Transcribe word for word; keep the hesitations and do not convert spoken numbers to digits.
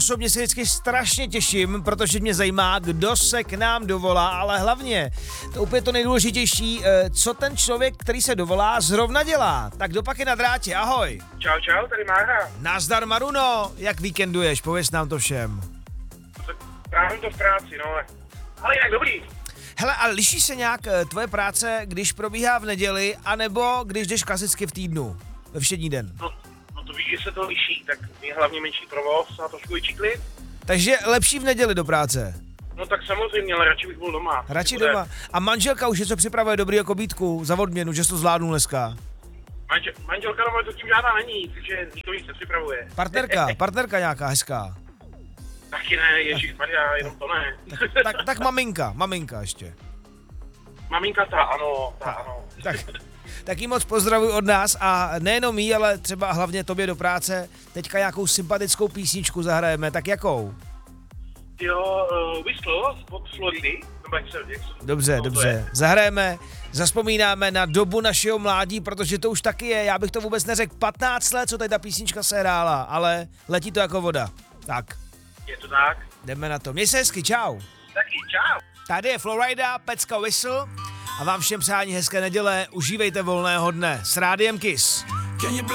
Osobně se vždycky strašně těším, protože mě zajímá, kdo se k nám dovolá, ale hlavně, to úplně to nejdůležitější, co ten člověk, který se dovolá, zrovna dělá. Tak kdo pak je na drátě, ahoj. Čau, čau, tady Mára. Nazdar Maruno, jak víkenduješ, pověz nám to všem. Právě to v práci, no, ale jinak dobrý. Hele, a liší se nějak tvoje práce, když probíhá v neděli, anebo když jdeš klasicky v týdnu, ve všední den? No, no to víš, že se to liší, tak je hlavně menší provoz a trošku větší klid. Takže lepší v neděli do práce. No tak samozřejmě, ale radši bych byl doma. Radši Bude. doma. A manželka už něco připravuje dobrýho kobítku za odměnu, že jsi to zvládnul dneska. Manžel, manželka doma to tím žádná není, takže nikdo nic nepřipravuje. Partnerka, partnerka nějaká hezká. Taky ne, ježišmarja, jenom to ne. Tak, tak, tak maminka, maminka ještě. Maminka ta, ano, ta, ano. Tak, tak jí moc pozdravuj od nás a nejenom jí, ale třeba hlavně tobě do práce. Teďka nějakou sympatickou písničku zahrajeme, tak jakou? Jo, uh, Whistle od Floridy. Nebo jak se, jak se, Dobře, no, dobře. Zahrajeme, zaspomínáme na dobu našeho mládí, protože to už taky je, já bych to vůbec neřekl, patnáct let, co tady ta písnička se hrála, ale letí to jako voda. Tak, Je to tak? jdeme na to. Měj se hezky, čau. Taky, čau. Tady je Florida, pecka Whistle a vám všem přání hezké neděle, užívejte volného dne s Rádiem Kiss.